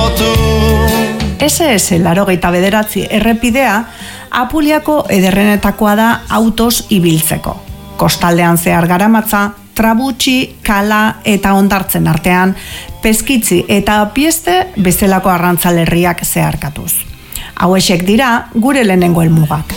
lotu. SS 89 errepidea Apuliako ederrenetakoa da autoz ibiltzeko. Kostaldean zehar garamatza, Trabutxi, Kala eta Hondartzen artean, Peskitzi eta Apieste bezalako arrantzalerriak zeharkatuz. Hauexek dira gure lehenengo helmugak.